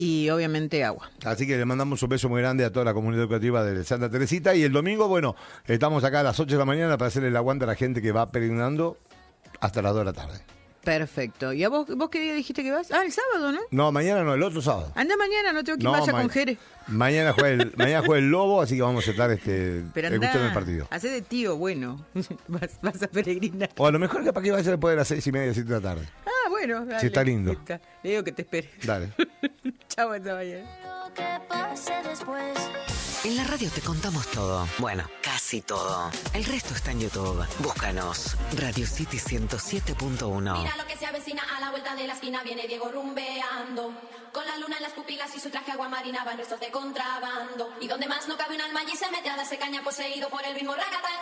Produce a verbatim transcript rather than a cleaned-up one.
y obviamente agua. Así que le mandamos un beso muy grande a toda la comunidad educativa de Santa Teresita. Y el domingo, bueno, estamos acá a las ocho de la mañana para hacer el aguante a la gente que va peregrinando hasta las dos de la tarde. Perfecto. ¿Y a vos, vos qué día dijiste que vas? Ah, el sábado, ¿no? No, mañana no, el otro sábado. Anda mañana, no tengo que ir No, vaya ma- con Jerez. Mañana juega el, mañana juega el Lobo, así que vamos a estar este, Pero escuchando el anda, partido. hacé de tío, bueno. vas, vas a peregrinar. O a lo mejor capaz que vaya después de las seis y media, siete de la tarde. Ah, bueno. Dale. Sí, está lindo. Está. Le digo que te espere. Dale. Chau, hasta mañana. Lo que pase después. En la radio te contamos todo. Bueno, casi todo. El resto está en YouTube. Búscanos. Radio City ciento siete punto uno. Mira lo que se avecina a la vuelta de la esquina. Viene Diego rumbeando, con la luna en las pupilas y su traje aguamarina van restos de contrabando. Y donde más no cabe un alma allí se mete a darse caña, poseído por el ritmo ragatán.